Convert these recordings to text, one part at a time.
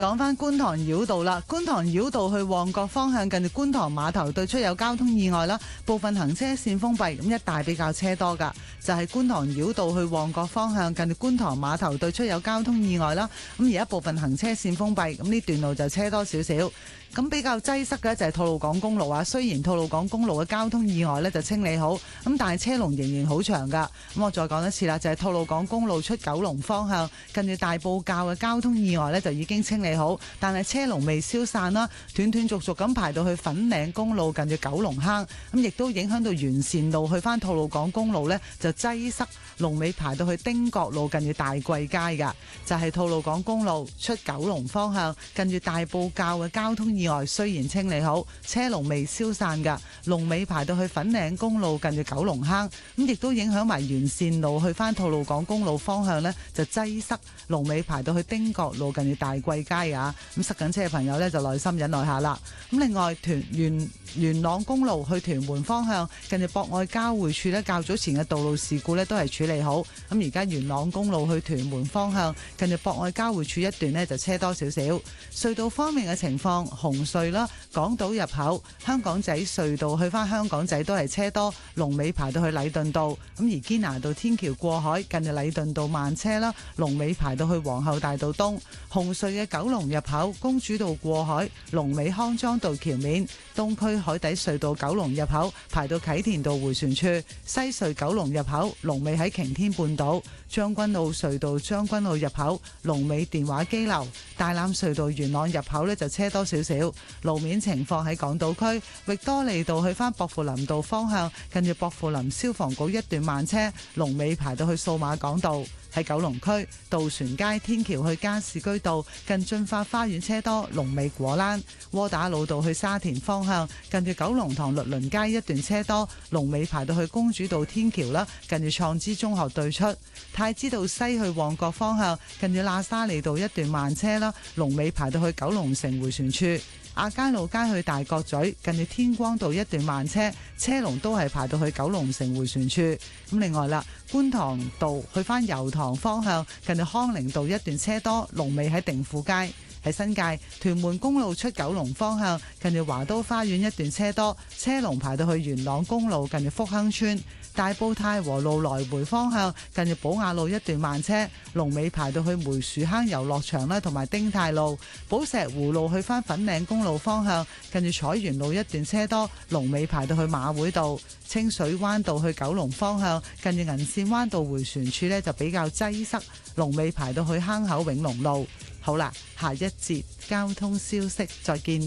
講翻觀塘繞道啦，觀塘繞道去旺角方向近住觀塘碼頭對出有交通意外啦，部分行車線封閉，咁一帶比較車多噶，就係觀塘繞道去旺角方向近住觀塘碼頭對出有交通意外啦，咁而家部分行車線封閉，咁呢段路就車多少少。咁比較擠塞嘅就係吐露港公路啊，雖然吐露港公路嘅交通意外呢就清理好，咁但係車龍仍然好長噶。咁我再講一次啦，就係吐露港公路出九龍方向近住大埔滘嘅交通意外呢就已經清理好，但係車龍未消散啦，斷斷續續咁排到去粉嶺公路近住九龍坑，咁亦都影響到完善路去翻吐露港公路呢就擠塞，龍尾排到去汀角路近住大貴街噶，就係吐露港公路出九龍方向近住大埔滘嘅交通意外雖然清理好，車龍未消散噶，龍尾排到去粉嶺公路近住九龍坑，咁亦都影響埋沿線路去翻吐露港公路方向呢就擠塞，龍尾排到去汀角路近住大貴街啊，咁塞緊車嘅朋友呢就耐心忍耐下啦。咁另外元朗公路去屯門方向近住博愛交匯處呢，較早前嘅道路事故呢都係處理好，咁而家元朗公路去屯門方向近住博愛交匯處一段呢就車多少少。隧道方面嘅情況，紅隧啦，港島入口、香港仔隧道去返香港仔都係車多，龍尾排到去禮頓道。咁而堅拿道天橋過海近住禮頓道慢車啦，龍尾排到去皇后大道東。紅隧嘅九龍入口、公主道過海、龍尾康莊道橋面。東區海底隧道九龍入口排到啟田道迴旋處。西隧九龍入口龍尾喺擎天半島。將軍澳隧道將軍澳入口龍尾電話機樓。大欖隧道元朗入口呢就車多少少。路面情況喺港島區域多利道去返薄扶林道方向近住薄扶林消防局一段慢車，龍尾排到去數碼港道。喺九龍區渡船街天橋去加士居道近駿發花園車多，龍尾果欄。窩打老道去沙田方向近住九龍塘律倫街一段車多，龍尾排到去公主道天橋啦，近住創知中學對出。太子道西去旺角方向近住喇沙利道一段慢車啦，龍尾排到去九龍城迴旋處。亞皆老街去大角咀近住天光道一段慢車，車龍都係排到去九龍城迴旋處。咁另外啦，觀塘道去返油塘方向近住康寧道一段車多，龍尾喺定富街。喺新界屯門公路出九龍方向近住華都花園一段車多，車龍排到去元朗公路近住福亨村。大埔太和路來回方向近住寶雅路一段慢車，龍尾排到去梅樹坑遊樂場啦，同埋丁太路。寶石湖路去返粉嶺公路方向近住彩園路一段車多，龍尾排到去馬會道。清水灣道去九龍方向近住銀線灣道迴旋處呢就比較擠塞，龍尾排到去坑口永隆路。好啦，下一節交通消息再見。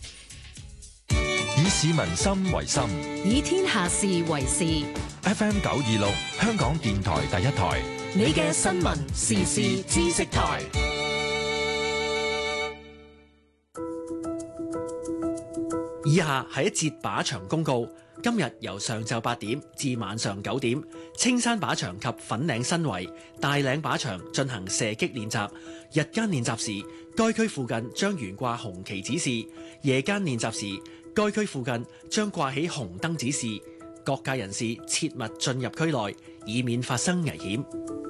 以市民心為心， 以天下事為事。 FM 926香港電台第一台， 你嘅新聞時事知識台。 以下係一節靶場公告。今日由上晝8點至晚上9點，青山靶場及粉嶺新圍、大嶺靶場進行射擊練習。日間練習時，該區附近將懸掛紅旗指示；夜間練習時，該區附近將掛起紅燈指示。各界人士切勿進入區內，以免發生危險。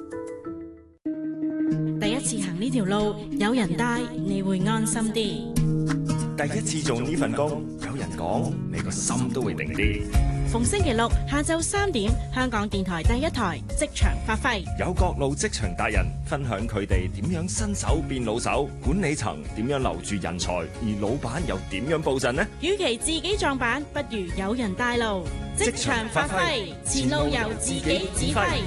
第一次行呢條路，有人帶，你會安心啲。 第一次做呢份工，有人講，你個心都會定啲。 逢星期六下晝3點，香港電台第一台職場發揮， 有各路職場達人分享佢哋點樣新手變老手，管理層點樣留住人才，而老闆又點樣佈陣呢？ 與其自己撞板，不如有人帶路。職場發揮，前路由自己指揮。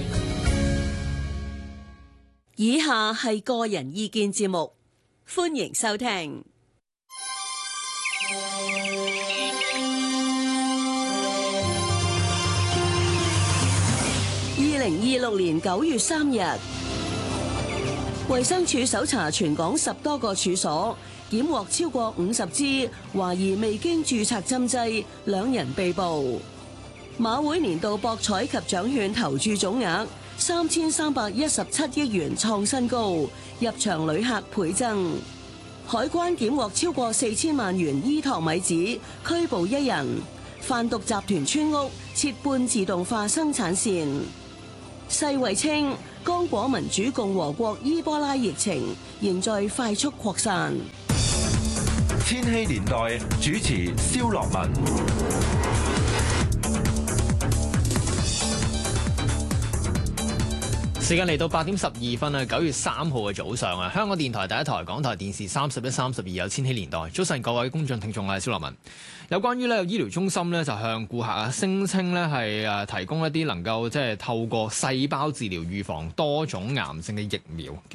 以下係個人意見節目，歡迎收聽。2026年9月3日，衛生署搜查全港10多個處所，檢獲超過50支懷疑未經註冊針劑，2人被捕。馬會年度博彩及獎券投注總額3317億元創新高，入場旅客倍增。海關檢獲超過4000萬元依托米紙，拘捕1人。販毒集團村屋設半自動化生產線。 世衛稱，剛果民主共和國伊波拉疫情仍在快速擴散。 千禧年代主持蕭樂文。 時間嚟到8點12分啊，9月3號嘅早上啊，香港電台第一台、港台電視31、32有千禧年代。早晨各位公眾聽眾，我係蕭樂文。有關於有醫療中心就向顧客聲稱係提供一啲能夠透過細胞治療預防多種癌症嘅疫苗，叫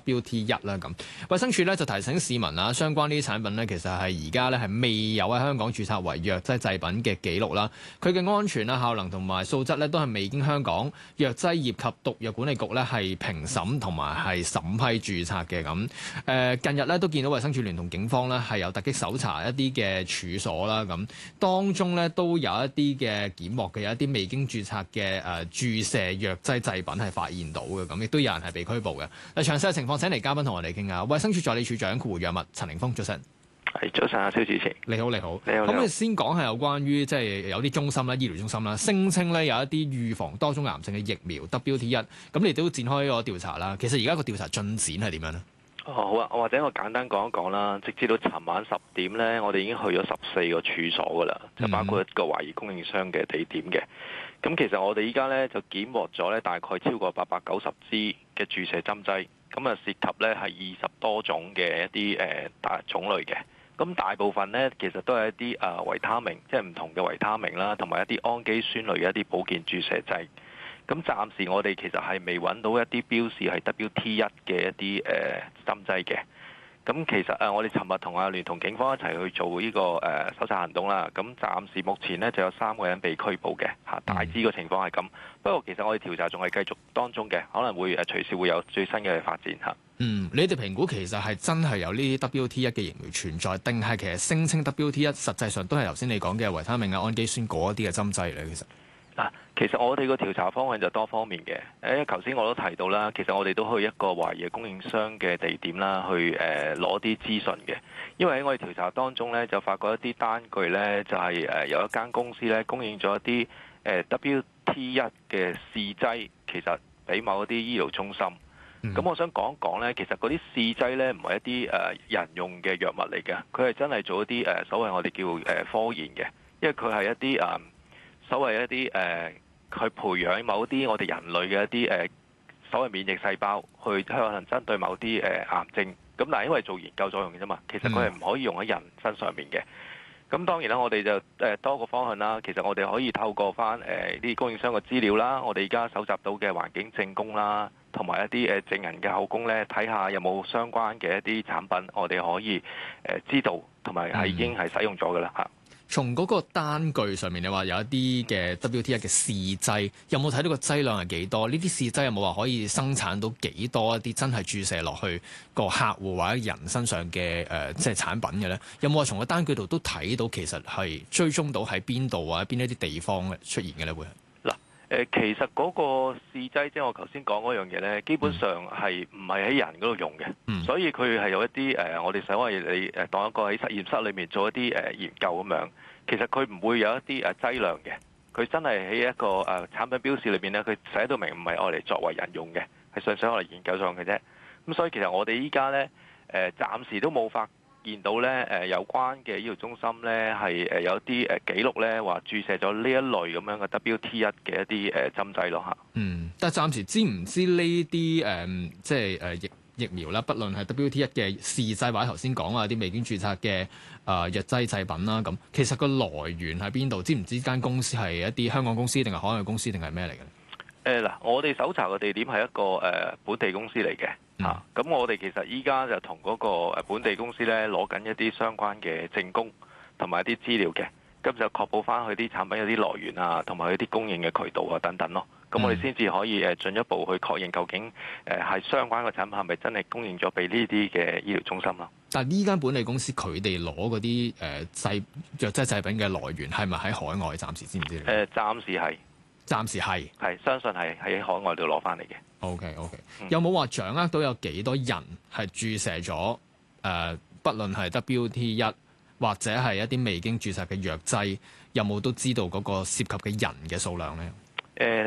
WT1 啦咁。衛生署就提醒市民啊，相關呢啲產品其實係而家係未有喺香港註冊為藥劑製品嘅記錄啦。佢嘅安全啊、效能同埋素質都係未經香港藥劑業及毒藥管理局係評審同埋係審批註冊嘅咁。近日都見到衛生署聯同警方係有突擊搜查一啲嘅處所啦。咁當中都有一啲嘅檢獲嘅，有一啲未經註冊嘅注射藥劑製品係發現到嘅，咁亦都有人係被拘捕嘅。詳細嘅情況請嚟嘉賓同我哋傾下。衛生署助理署長括弧藥物陳凌峰，早晨。 係，早晨啊，蕭主持。 你好，你好。 你好。 咁你先講係有關於有啲中心啦，醫療中心啦，聲稱有一啲預防多種癌症嘅疫苗 WT1，咁你都展開咗調查啦。其實而家個調查進展係點樣呢？ 好啊，或者我簡單講一講啦。直至到尋晚10點呢，我哋已經去咗14個處所噶啦，就包括一個懷疑供應商嘅地點嘅。咁其實我哋依家呢，就檢獲咗呢大概超過890支嘅注射針劑，咁啊涉及呢係20多種嘅一啲種類嘅。咁大部分呢，其實都係一啲維他命，即係唔同嘅維他命啦，同埋一啲氨基酸類嘅一啲保健注射劑。咁暫時我哋其實係未揾到一啲標示係 WT1 嘅一啲針劑嘅。咁其實我哋尋日同聯同警方一齊去做呢個搜查行動啦。咁暫時目前呢，就有3個人被拘捕嘅嚇，大致個情況係咁。不過其實我哋調查仲係繼續當中嘅，可能會隨時會有最新嘅發展嚇。 你哋評估其實係真係有呢啲 WT1 嘅疫苗存在，定係其實聲稱 WT1 實際上都係頭先你講嘅維他命啊、氨基酸嗰一啲嘅針劑咧？ 其實我哋個調查方向就多方面嘅。頭先我都提到啦，其實我哋都去一個懷疑供應商嘅地點啦，去攞啲資訊嘅。因為喺我哋調查當中呢，就發覺一啲單據呢，就係有一間公司呢供應咗一啲WT1 嘅試劑，其實俾某一啲醫療中心。咁我想講一講呢，其實嗰啲試劑呢，唔係一啲人用嘅藥物嚟嘅，佢係真係做一啲所謂我哋叫科研嘅，因為佢係一啲所謂一啲去培養某啲我哋人類嘅一啲所謂免疫細胞，去可能針對某啲癌症。咁但係因為做研究作用嘅啫嘛，其實佢係唔可以用喺人身上面嘅。咁當然啦，我哋就多個方向啦。其實我哋可以透過翻啲供應商嘅資料啦，我哋而家搜集到嘅環境證供啦，同埋一啲證人嘅口供呢，睇下有冇相關嘅一啲產品，我哋可以知道，同埋係已經係使用咗㗎啦嚇。 從嗰個單據上面，你話有一啲嘅 WT1 嘅試劑，有冇睇到個劑量係幾多？呢啲試劑有冇話可以生產到幾多一啲真係注射落去個客戶或者人身上嘅即係產品嘅咧？有冇話從個單據度都睇到其實係追蹤到喺邊度或者邊一啲地方出現嘅咧？會其實嗰個試劑即係我頭先講嗰樣嘢咧，基本上係唔係喺人嗰度用嘅，所以佢係有一啲我哋所謂你當一個喺實驗室裏面做一啲研究咁樣。其實佢唔會有一啲劑量嘅，佢真係喺一個產品標示裏邊咧，佢寫到明唔係愛嚟作為人用嘅，係純粹愛嚟研究上嘅啫。咁所以其實我哋依家咧暫時都冇發見到咧有關嘅醫療中心咧係有啲記錄咧話注射咗呢一類咁樣嘅 WT1 嘅一啲針劑咯嚇。 但係暫時知唔知呢啲即係疫苗啦，不論係 WT1 嘅試劑或者頭先講話啲未經註冊嘅藥劑製品啦，咁其實個來源喺邊度？知唔知間公司係一啲香港公司定係海外公司定係咩嚟嘅？ 我哋搜查嘅地點係一個本地公司嚟嘅嚇。咁我哋其實依家就同嗰個本地公司咧攞緊一啲相關嘅證供同埋一啲資料嘅，咁就確保翻佢啲產品有啲來源啊，同埋佢啲供應嘅渠道啊等等咯。咁我哋先至可以進一步去確認究竟係相關嘅產品係咪真係供應咗俾呢啲嘅醫療中心咯？ 但係呢間本地公司佢哋攞嗰啲藥劑製品嘅來源係咪喺海外？暫時知唔知咧？暫時係相信係喺海外度攞翻嚟嘅。 OK，有冇話掌握到有幾多人係注射咗不論係 WT1 或者係一啲未經註冊嘅藥劑，有冇都知道嗰個涉及嘅人嘅數量咧？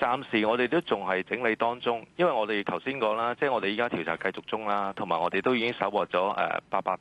暫時我哋都仲係整理當中，因為我哋頭先講啦，即係我哋依家調查繼續中啦，同埋我哋都已經搜獲咗800